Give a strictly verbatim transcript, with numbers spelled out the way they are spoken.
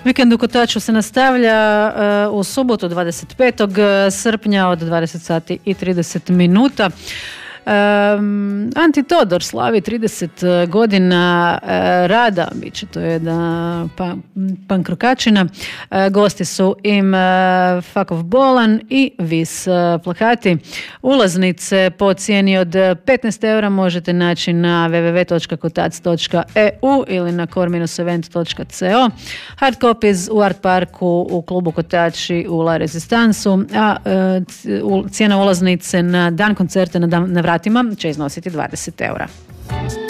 Vikend u Kotaču se nastavlja uh, u subotu dvadeset petog srpnja od dvadeset sati i trideset minuta. Um, Anti Todor slavi trideset godina uh, rada, bit će to jedna pa, punk rokačina. Uh, gosti su im uh, Fakov Bolan i Vis uh, plakati. Ulaznice po cijeni od petnaest eura možete naći na w w w točka kotac točka e u ili na core event točka co. Hard copies u Art Parku u klubu Kotači u La Resistansu, a uh, cijena ulaznice na dan koncerta na, dan, na vratima će iznositi dvadeset eura.